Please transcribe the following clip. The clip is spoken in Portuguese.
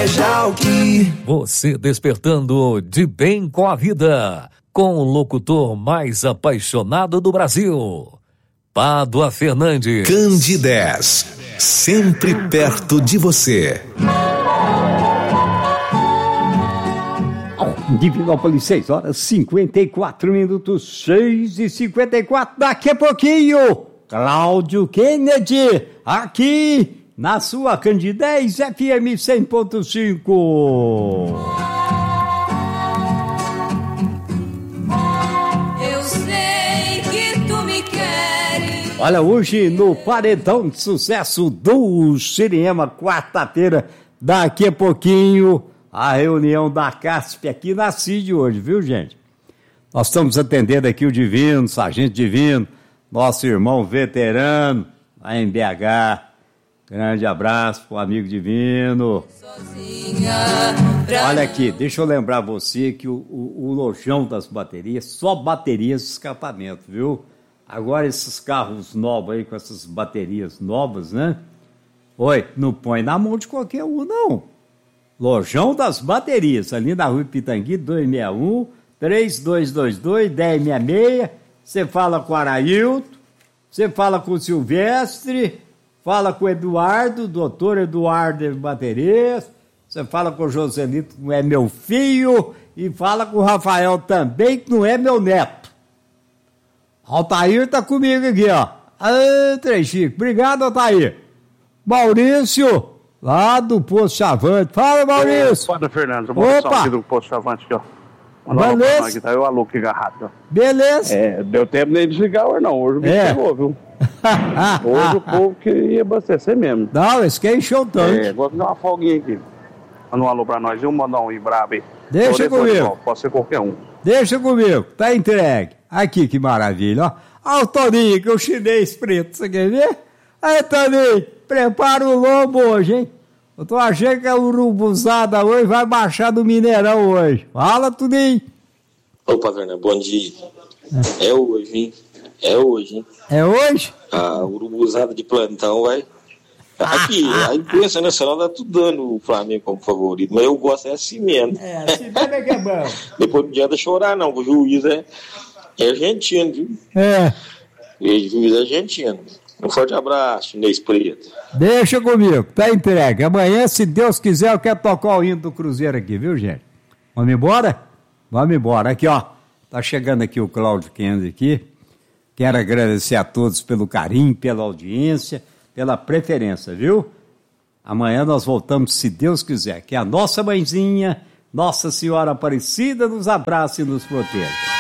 Jalki. Você despertando de bem com a vida, com o locutor mais apaixonado do Brasil, Pádua Fernandes. Candidez, sempre perto de você. Divinópolis, 6h54, 6h54. Daqui a pouquinho, Cláudio Kennedy, aqui na sua Candidez FM 100.5. Eu sei que tu me queres. Olha, hoje no Paredão de Sucesso do Cinema, quarta-feira, daqui a pouquinho, a reunião da CASP aqui na CID hoje, viu, gente? Nós estamos atendendo aqui o Divino, Sargento Divino, nosso irmão veterano, lá em BH. Grande abraço pro amigo Divino. Olha aqui, deixa eu lembrar você que o lojão das baterias, só baterias de escapamento, viu? Agora esses carros novos aí, com essas baterias novas, né? Oi, não põe na mão de qualquer um, não. Lojão das Baterias, ali na Rua Pitangui, 261-3222-1066. Você fala com o Arailton, você fala com o Silvestre, fala com o Eduardo, doutor Eduardo de Baterias, você fala com o Joselito, que não é meu filho, e fala com o Rafael também, que não é meu neto. Altair tá comigo aqui, ó. Três Chico. Obrigado, Altair. Maurício, lá do Posto Chavante. Fala, Maurício. Pode, Fernando. Opa. Aqui do Posto Chavante, aqui, ó. Beleza. Aqui, tá eu alugo aqui garrafa, ó. Beleza. Deu tempo nem de desligar hoje, não. Hoje o bicho pegou, viu? Hoje o povo queria abastecer mesmo. Não, esse que encheu o tanque. Vou dar uma folguinha aqui. Manda um alô pra nós. Eu mandar um brabo aí. Deixa comigo. Pode ser qualquer um. Deixa comigo. Tá entregue. Aqui, que maravilha, ó. Olha o Toninho, que é o chinês preto. Você quer ver? Aí, Toninho, prepara o lombo hoje, hein? Eu tô achando que a urubuzada hoje vai baixar do Mineirão hoje. Fala, Toninho. Opa, Fernando, bom dia. É hoje, hein? É hoje, hein? É hoje? A urubuzada de plantão vai... Aqui, a imprensa nacional tá tudo dando o Flamengo como favorito, mas eu gosto assim mesmo. Assim mesmo é que é bom. Depois não adianta chorar, não, o juiz é argentino, viu? O juiz é argentino. Um forte abraço, chinês preto. Deixa comigo, tá entregue. Amanhã, se Deus quiser, eu quero tocar o hino do Cruzeiro aqui, viu, gente? Vamos embora? Vamos embora. Aqui, ó, tá chegando aqui o Cláudio Kennedy aqui. Quero agradecer a todos pelo carinho, pela audiência, pela preferência, viu? Amanhã nós voltamos, se Deus quiser. Que a nossa mãezinha, Nossa Senhora Aparecida, nos abrace e nos proteja.